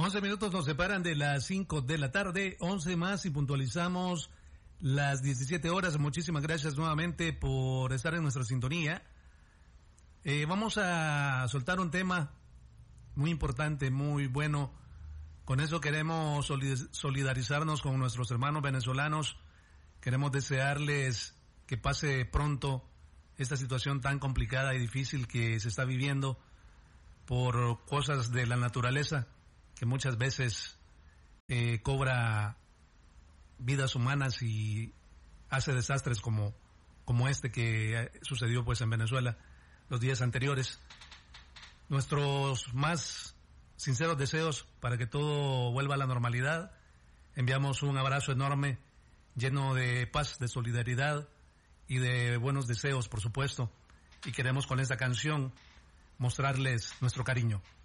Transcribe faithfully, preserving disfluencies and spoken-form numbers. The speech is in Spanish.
once minutos nos separan de las cinco de la tarde, once más y puntualizamos las diecisiete horas. Muchísimas gracias nuevamente por estar en nuestra sintonía. Eh, vamos a soltar un tema muy importante, muy bueno. Con eso queremos solidarizarnos con nuestros hermanos venezolanos. Queremos desearles que pase pronto esta situación tan complicada y difícil que se está viviendo por cosas de la naturaleza que muchas veces eh, cobra vidas humanas y hace desastres como, como este que sucedió pues en Venezuela los días anteriores. Nuestros más sinceros deseos para que todo vuelva a la normalidad. Enviamos un abrazo enorme, lleno de paz, de solidaridad y de buenos deseos, por supuesto. Y queremos con esta canción mostrarles nuestro cariño.